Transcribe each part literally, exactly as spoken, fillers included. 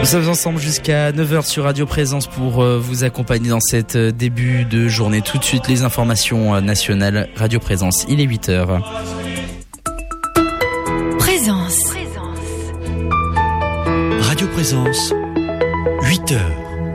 Nous sommes ensemble jusqu'à neuf heures sur Radio Présence pour vous accompagner dans cet début de journée. Tout de suite, les informations nationales. Radio Présence, il est huit heures. Présence. Radio Présence, huit heures.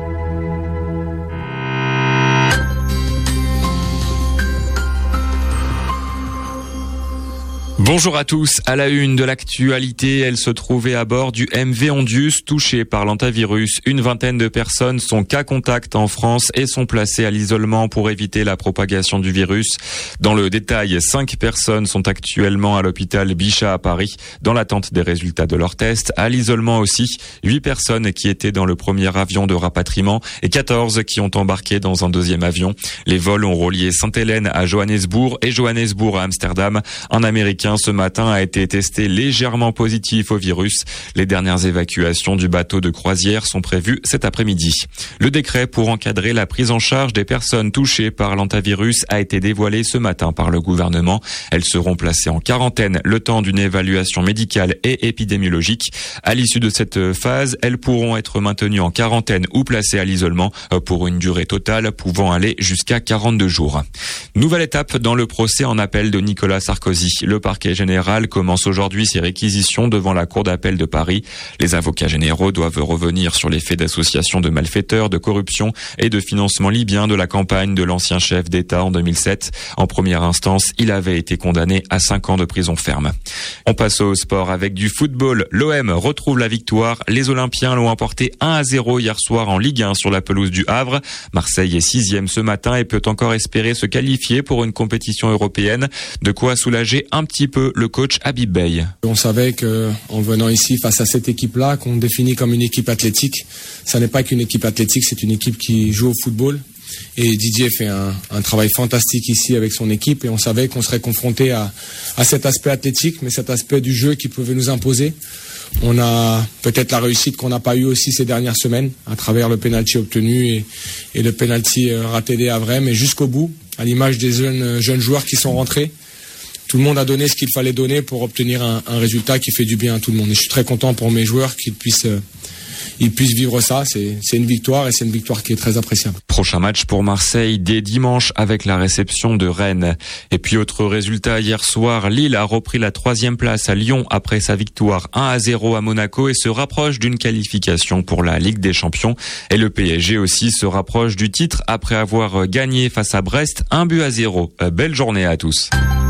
Bonjour à tous. À la une de l'actualité, elle se trouvait à bord du M V Ondius touché par l'hantavirus. Une vingtaine de personnes sont cas contact en France et sont placées à l'isolement pour éviter la propagation du virus. Dans le détail, cinq personnes sont actuellement à l'hôpital Bichat à Paris dans l'attente des résultats de leurs tests. À l'isolement aussi, huit personnes qui étaient dans le premier avion de rapatriement et quatorze qui ont embarqué dans un deuxième avion. Les vols ont relié Sainte-Hélène à Johannesburg et Johannesburg à Amsterdam. Un Américain ce matin a été testé légèrement positif au virus. Les dernières évacuations du bateau de croisière sont prévues cet après-midi. Le décret pour encadrer la prise en charge des personnes touchées par l'hantavirus a été dévoilé ce matin par le gouvernement. Elles seront placées en quarantaine le temps d'une évaluation médicale et épidémiologique. À l'issue de cette phase, elles pourront être maintenues en quarantaine ou placées à l'isolement pour une durée totale pouvant aller jusqu'à quarante-deux jours. Nouvelle étape dans le procès en appel de Nicolas Sarkozy. Le parquet général commence aujourd'hui ses réquisitions devant la Cour d'appel de Paris. Les avocats généraux doivent revenir sur les faits d'association de malfaiteurs, de corruption et de financement libyen de la campagne de l'ancien chef d'État en deux mille sept. En première instance, il avait été condamné à cinq ans de prison ferme. On passe au sport avec du football. L'O M retrouve la victoire. Les Olympiens l'ont emporté un à zéro hier soir en Ligue un sur la pelouse du Havre. Marseille est sixième ce matin et peut encore espérer se qualifier pour une compétition européenne. De quoi soulager un petit peu le coach Habib Beye. On savait qu'en venant ici face à cette équipe-là, qu'on définit comme une équipe athlétique, ça n'est pas qu'une équipe athlétique, c'est une équipe qui joue au football. Et Didier fait un, un travail fantastique ici avec son équipe et on savait qu'on serait confronté à, à cet aspect athlétique, mais cet aspect du jeu qui pouvait nous imposer. On a peut-être la réussite qu'on n'a pas eue aussi ces dernières semaines à travers le penalty obtenu et, et le penalty raté des Havrais, mais jusqu'au bout, à l'image des jeunes, jeunes joueurs qui sont rentrés. Tout le monde a donné ce qu'il fallait donner pour obtenir un, un résultat qui fait du bien à tout le monde. Et je suis très content pour mes joueurs qu'ils puissent, euh, ils puissent vivre ça. C'est, c'est une victoire et c'est une victoire qui est très appréciable. Prochain match pour Marseille dès dimanche avec la réception de Rennes. Et puis autre résultat hier soir, Lille a repris la troisième place à Lyon après sa victoire un à zéro à Monaco et se rapproche d'une qualification pour la Ligue des Champions. Et le P S G aussi se rapproche du titre après avoir gagné face à Brest un but à zéro. Belle journée à tous.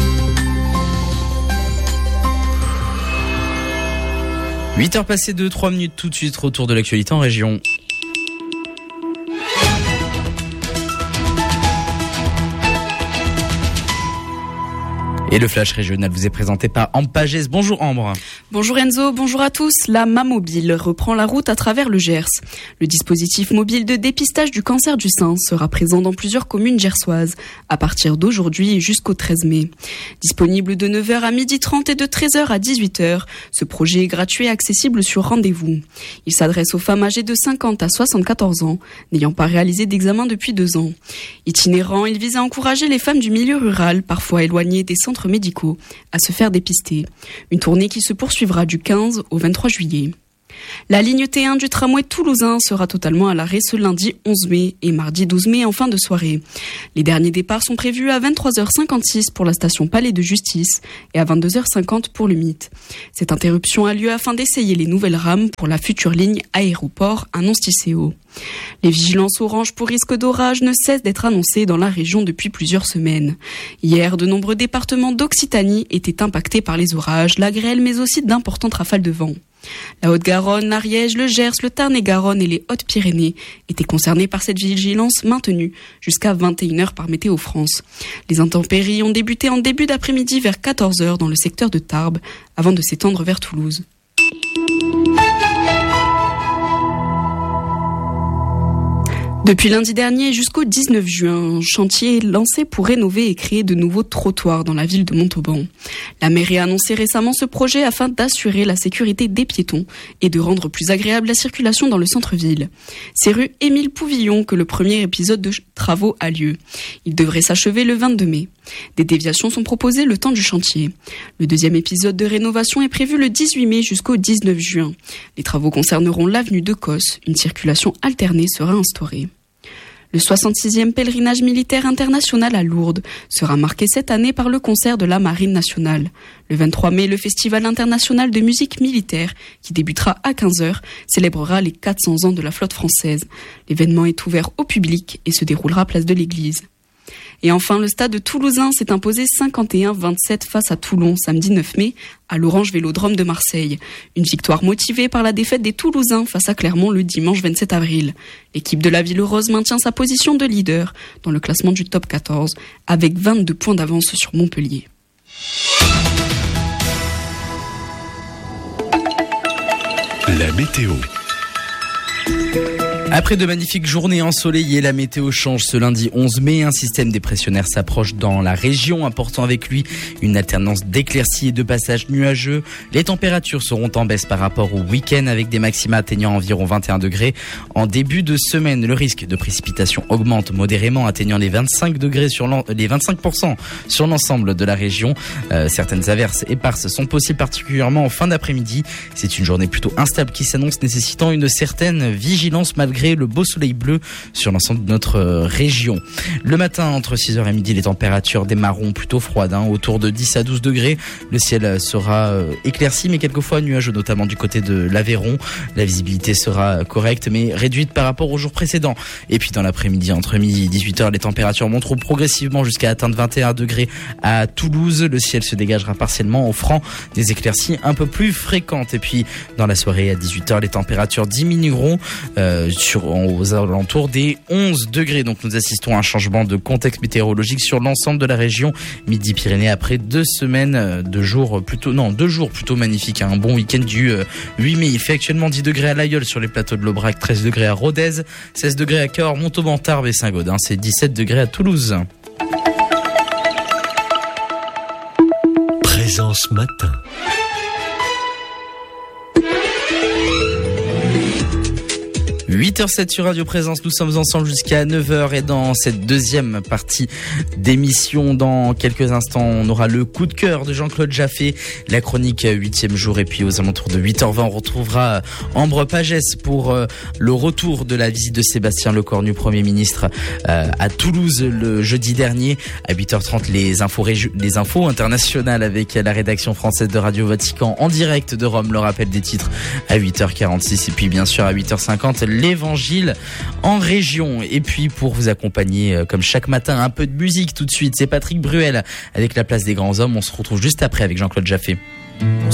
huit heures passées de trois minutes, tout de suite, retour de l'actualité en région. Et le flash régional vous est présenté par Ambre Pagès. Bonjour Ambre. Bonjour Enzo, bonjour à tous. La Mamobile reprend la route à travers le Gers. Le dispositif mobile de dépistage du cancer du sein sera présent dans plusieurs communes gersoises à partir d'aujourd'hui jusqu'au treize mai. Disponible de neuf heures à midi trente et de treize heures à dix-huit heures, ce projet est gratuit et accessible sur rendez-vous. Il s'adresse aux femmes âgées de cinquante à soixante-quatorze ans, n'ayant pas réalisé d'examen depuis deux ans. Itinérant, il vise à encourager les femmes du milieu rural, parfois éloignées des centres médicaux, à se faire dépister. Une tournée qui se poursuivra du quinze au vingt-trois juillet. La ligne T un du tramway toulousain sera totalement à l'arrêt ce lundi onze mai et mardi douze mai en fin de soirée. Les derniers départs sont prévus à vingt-trois heures cinquante-six pour la station Palais de Justice et à vingt-deux heures cinquante pour le Mythe. Cette interruption a lieu afin d'essayer les nouvelles rames pour la future ligne aéroport Annonce-Ticéo. Les vigilances orange pour risque d'orage ne cessent d'être annoncées dans la région depuis plusieurs semaines. Hier, de nombreux départements d'Occitanie étaient impactés par les orages, la grêle, mais aussi d'importantes rafales de vent. La Haute-Garonne, l'Ariège, le Gers, le Tarn-et-Garonne et les Hautes-Pyrénées étaient concernés par cette vigilance maintenue jusqu'à vingt et une heures par Météo France. Les intempéries ont débuté en début d'après-midi vers quatorze heures dans le secteur de Tarbes avant de s'étendre vers Toulouse. Depuis lundi dernier jusqu'au dix-neuf juin, un chantier est lancé pour rénover et créer de nouveaux trottoirs dans la ville de Montauban. La mairie a annoncé récemment ce projet afin d'assurer la sécurité des piétons et de rendre plus agréable la circulation dans le centre-ville. C'est rue Émile Pouvillon que le premier épisode de travaux a lieu. Il devrait s'achever le vingt-deux mai. Des déviations sont proposées le temps du chantier. Le deuxième épisode de rénovation est prévu le dix-huit mai jusqu'au dix-neuf juin. Les travaux concerneront l'avenue de Cosse. Une circulation alternée sera instaurée. Le soixante-sixième pèlerinage militaire international à Lourdes sera marqué cette année par le concert de la Marine nationale. Le vingt-trois mai, le Festival international de musique militaire, qui débutera à quinze heures, célébrera les quatre cents ans de la flotte française. L'événement est ouvert au public et se déroulera place de l'église. Et enfin, le stade toulousain s'est imposé cinquante et un à vingt-sept face à Toulon samedi neuf mai à l'Orange Vélodrome de Marseille. Une victoire motivée par la défaite des Toulousains face à Clermont le dimanche vingt-sept avril. L'équipe de la Ville Rose maintient sa position de leader dans le classement du top quatorze avec vingt-deux points d'avance sur Montpellier. La météo. Après de magnifiques journées ensoleillées, la météo change ce lundi onze mai. Un système dépressionnaire s'approche dans la région, apportant avec lui une alternance d'éclaircies et de passages nuageux. Les températures seront en baisse par rapport au week-end, avec des maxima atteignant environ vingt et un degrés. En début de semaine, le risque de précipitation augmente modérément, atteignant les vingt-cinq degrés sur les vingt-cinq pour cent sur l'ensemble de la région. Euh, certaines averses éparses sont possibles, particulièrement en fin d'après-midi. C'est une journée plutôt instable qui s'annonce, nécessitant une certaine vigilance malgré le beau soleil bleu sur l'ensemble de notre région. Le matin, entre six heures et midi, les températures démarreront plutôt froides, hein, autour de dix à douze degrés. Le ciel sera éclairci, mais quelquefois nuageux, notamment du côté de l'Aveyron. La visibilité sera correcte, mais réduite par rapport aux jours précédents. Et puis dans l'après-midi, entre midi et dix-huit heures, les températures monteront progressivement jusqu'à atteindre vingt et un degrés à Toulouse. Le ciel se dégagera partiellement, offrant des éclaircies un peu plus fréquentes. Et puis dans la soirée, à dix-huit heures, les températures diminueront euh, sur aux alentours des onze degrés. Donc nous assistons à un changement de contexte météorologique sur l'ensemble de la région Midi-Pyrénées après deux semaines de jours plutôt, non, deux jours plutôt magnifiques. Un bon week-end du huit mai. Il fait actuellement dix degrés à l'Ailleul sur les plateaux de l'Aubrac, treize degrés à Rodez, seize degrés à Cahors, Montauban, Tarbes et Saint-Gaudens. C'est dix-sept degrés à Toulouse. Présence matin. huit heures sept sur Radio Présence, nous sommes ensemble jusqu'à neuf heures et dans cette deuxième partie d'émission, dans quelques instants, on aura le coup de cœur de Jean-Claude Jaffé, la chronique huitième jour, et puis aux alentours de huit heures vingt, on retrouvera Ambre Pagès pour le retour de la visite de Sébastien Lecornu, Premier ministre, à Toulouse le jeudi dernier. À huit heures trente, les infos, régi- les infos internationales avec la rédaction française de Radio Vatican en direct de Rome, le rappel des titres à huit heures quarante-six, et puis bien sûr à huit heures cinquante, l'Évangile en région. Et puis pour vous accompagner euh, comme chaque matin, un peu de musique tout de suite, c'est Patrick Bruel avec La Place des Grands Hommes. On se retrouve juste après avec Jean-Claude Jaffé.